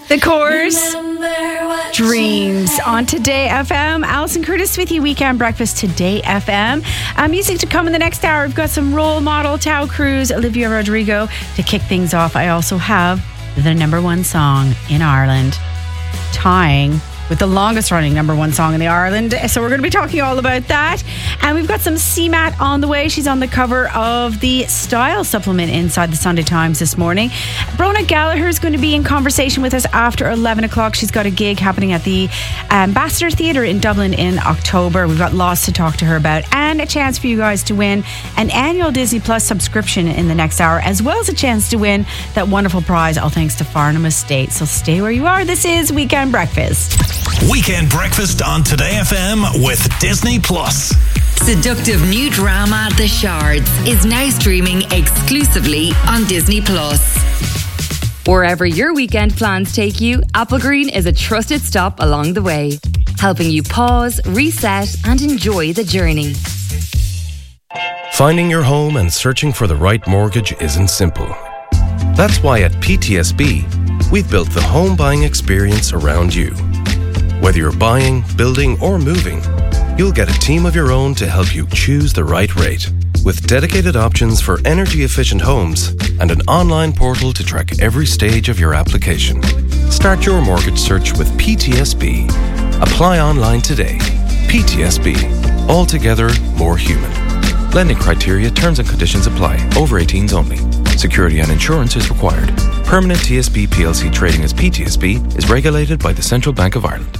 The Course, Dreams on Today FM. Alison Curtis with you, Weekend Breakfast, Today FM. Music to come in the next hour. We've got some Role Model, Tao Cruz, Olivia Rodrigo to kick things off. I also have the number one song in Ireland, tying with the longest running number one song in the Ireland. So we're going to be talking all about that. And we've got some CMAT on the way. She's on the cover of the Style supplement inside the Sunday Times this morning. Brona Gallagher is going to be in conversation with us after 11 o'clock. She's got a gig happening at the Ambassador Theatre in Dublin in October. We've got lots to talk to her about and a chance for you guys to win an annual Disney Plus subscription in the next hour, as well as a chance to win that wonderful prize, all thanks to Farnham Estate. So stay where you are. This is Weekend Breakfast. Weekend Breakfast on Today FM with Disney Plus. Seductive new drama The Shards is now streaming exclusively on Disney Plus. Wherever your weekend plans take you, Applegreen is a trusted stop along the way, helping you pause, reset and enjoy the journey. Finding your home and searching for the right mortgage isn't simple. That's why at PTSB, we've built the home buying experience around you. Whether you're buying, building, or moving, you'll get a team of your own to help you choose the right rate. With dedicated options for energy-efficient homes and an online portal to track every stage of your application. Start your mortgage search with PTSB. Apply online today. PTSB. Altogether more human. Lending criteria, terms and conditions apply. Over 18s only. Security and insurance is required. Permanent TSB PLC trading as PTSB is regulated by the Central Bank of Ireland.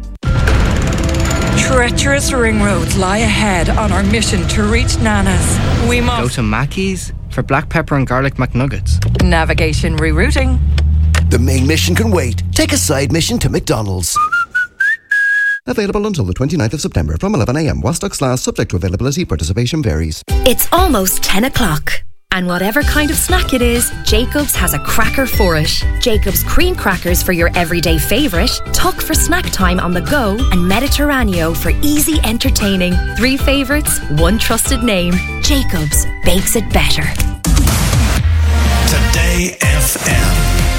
Treacherous ring roads lie ahead on our mission to reach Nana's. We must go to Mackey's for black pepper and garlic McNuggets. Navigation rerouting. The main mission can wait. Take a side mission to McDonald's. Available until the 29th of September from 11 a.m. while stocks last, subject to availability. Participation varies. It's almost 10 o'clock. And whatever kind of snack it is, Jacobs has a cracker for it. Jacobs cream crackers for your everyday favourite, Tuck for snack time on the go, and Mediterraneo for easy entertaining. 3 favourites, 1 trusted name. Jacobs bakes it better. Today FM.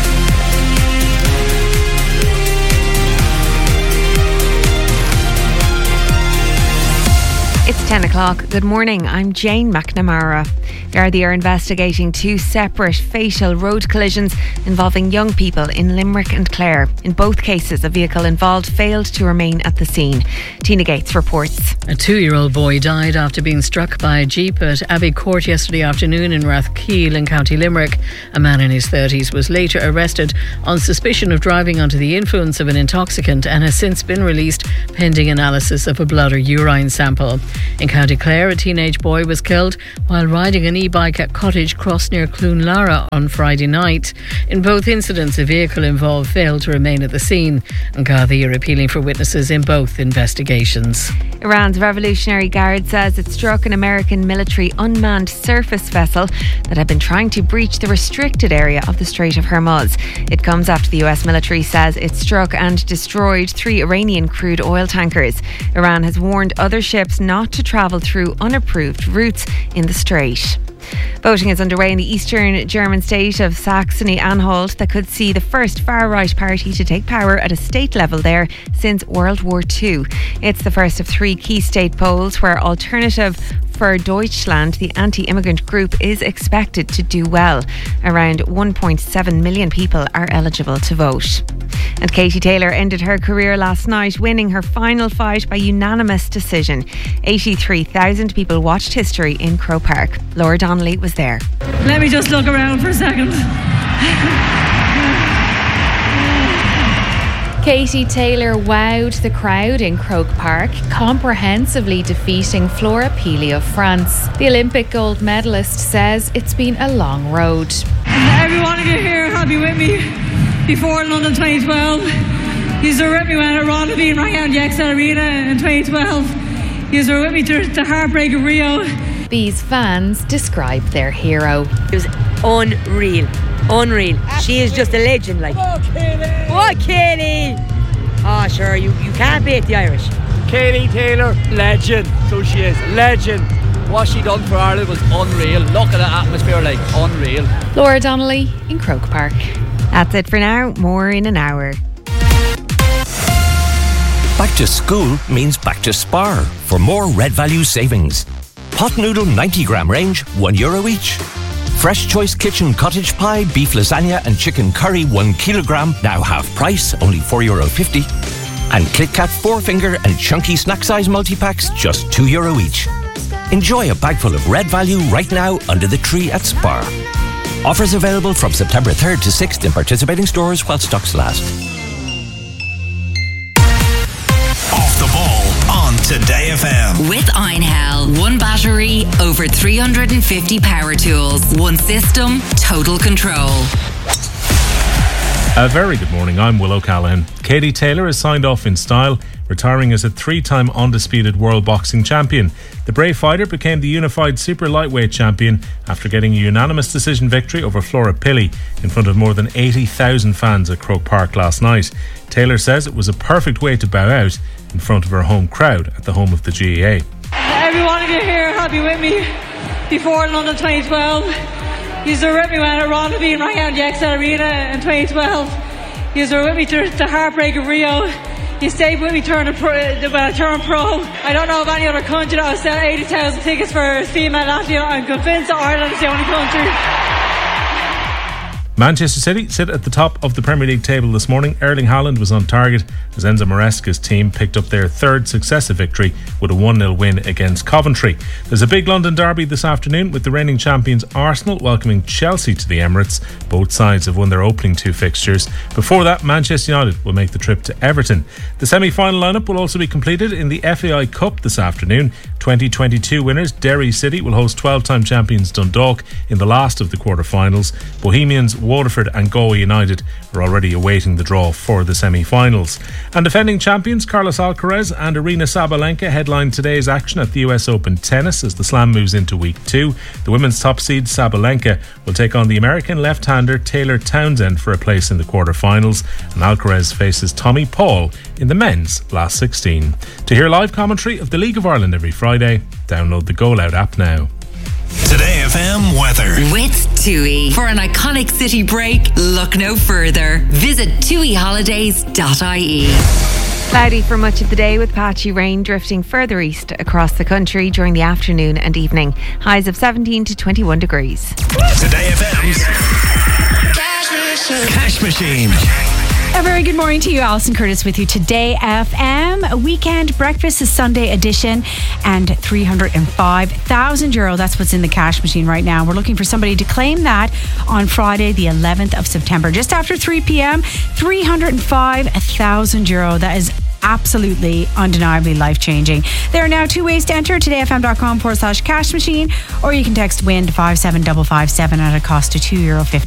It's 10 o'clock. Good morning. I'm Jane McNamara. Gardaí are investigating 2 separate fatal road collisions involving young people in Limerick and Clare. In both cases, a vehicle involved failed to remain at the scene. Tina Gates reports. A 2-year-old boy died after being struck by a jeep at Abbey Court yesterday afternoon in Rathkeil in County Limerick. A man in his 30s was later arrested on suspicion of driving under the influence of an intoxicant and has since been released pending analysis of a blood or urine sample. In County Clare, a teenage boy was killed while riding an e-bike at Cottage Cross near Cloonlara on Friday night. In both incidents, a vehicle involved failed to remain at the scene, and Gardaí are appealing for witnesses in both investigations. Iran's Revolutionary Guard says it struck an American military unmanned surface vessel that had been trying to breach the restricted area of the Strait of Hormuz. It comes after the US military says it struck and destroyed 3 Iranian crude oil tankers. Iran has warned other ships not to travel through unapproved routes in the strait. Voting is underway in the eastern German state of Saxony-Anhalt that could see the first far-right party to take power at a state level there since World War II. It's the first of 3 key state polls where Alternative for Deutschland, the anti-immigrant group, is expected to do well. Around 1.7 million people are eligible to vote. And Katie Taylor ended her career last night, winning her final fight by unanimous decision. 83,000 people watched history in Croke Park. Laura Donnelly was there. Let me just look around for a second. Katie Taylor wowed the crowd in Croke Park, comprehensively defeating Flora Peely of France. The Olympic gold medalist says it's been a long road. Every one of you here have been with me before London 2012. You were with me when Ronavine rang out the Excel Arena in 2012. You were with me to the heartbreak of Rio. These fans describe their hero. It was unreal. Unreal. She is just a legend, like. What, Katie? Oh, sure, you can't beat the Irish. Katie Taylor, legend. So she is, legend. What she done for Ireland was unreal. Look at the atmosphere, like, unreal. Laura Donnelly in Croke Park. That's it for now. More in an hour. Back to school means back to Spar for more Red Value savings. Pot noodle 90 gram range, €1 each. Fresh Choice Kitchen cottage pie, beef lasagna and chicken curry 1 kilogram, now half price, only €4.50. And KitKat 4-finger and chunky snack size multi-packs, just €2 each. Enjoy a bag full of Red Value right now under the tree at Spar. Offers available from September 3rd to 6th in participating stores while stocks last. Off the ball on Today FM. With Einhell, one battery, over 350 power tools, one system, total control. A very good morning, I'm Will O'Callaghan. Katie Taylor has signed off in style, retiring as a 3-time undisputed world boxing champion. The brave fighter became the unified super lightweight champion after getting a unanimous decision victory over Flora Pilley in front of more than 80,000 fans at Croke Park last night. Taylor says it was a perfect way to bow out in front of her home crowd at the home of the GAA. Every one of you here have been with me before London 2012. You were with me when Ronald Bean rang out the XL Arena in 2012. You were with me to the heartbreak of Rio. You stayed with me when I turned pro. I don't know of any other country that will sell 80,000 tickets for a female athlete. I'm convinced that Ireland is the only country. Manchester City sit at the top of the Premier League table this morning. Erling Haaland was on target as Enzo Maresca's team picked up their third successive victory with a 1-0 win against Coventry. There's a big London derby this afternoon with the reigning champions Arsenal welcoming Chelsea to the Emirates. Both sides have won their opening 2 fixtures. Before that, Manchester United will make the trip to Everton. The semi-final lineup will also be completed in the FAI Cup this afternoon. 2022 winners Derry City will host 12-time champions Dundalk in the last of the quarter-finals. Bohemians, Waterford and Galway United are already awaiting the draw for the semi-finals. And defending champions Carlos Alcaraz and Aryna Sabalenka headline today's action at the US Open Tennis as the slam moves into week 2. The women's top seed Sabalenka will take on the American left-hander Taylor Townsend for a place in the quarter-finals, and Alcaraz faces Tommy Paul in the men's last 16. To hear live commentary of the League of Ireland every Friday, download the Go Loud app now. Today FM weather. With TUI. For an iconic city break, look no further. Visit tuiholidays.ie. Cloudy for much of the day with patchy rain drifting further east across the country during the afternoon and evening. Highs of 17 to 21 degrees. Today FM's Cash Machine. A very good morning to you. Alison Curtis with you. Today FM weekend breakfast is Sunday edition and €305,000. That's what's in the cash machine right now. We're looking for somebody to claim that on Friday the 11th of September just after 3 p.m. €305,000. That is absolutely undeniably life-changing. There are now 2 ways to enter: todayfm.com/cash machine, or you can text WIN to 57557 at a cost of €2.50.